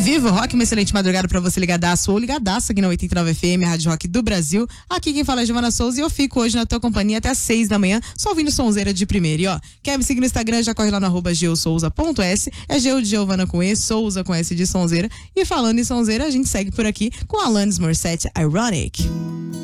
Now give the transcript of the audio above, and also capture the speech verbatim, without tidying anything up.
Vivo Rock, uma excelente madrugada pra você ligadaço ou ligadaça aqui na oitenta e nove F M, Rádio Rock do Brasil. Aqui quem fala é Giovana Souza e eu fico hoje na tua companhia até às seis da manhã, só ouvindo sonzeira de primeira. E ó, quer me seguir no Instagram, já corre lá no arroba geosouza ponto s, é Geo de Giovana com E, Souza com S de sonzeira. E falando em sonzeira, a gente segue por aqui com Alanis Morissette, Ironic.